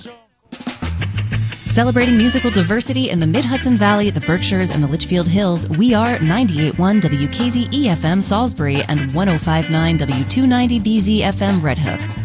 Celebrating musical diversity in the Mid-Hudson Valley, the Berkshires, and the Litchfield Hills, we are 98.1 WKZE-FM Salisbury and 105.9 W290BZ-FM Red Hook.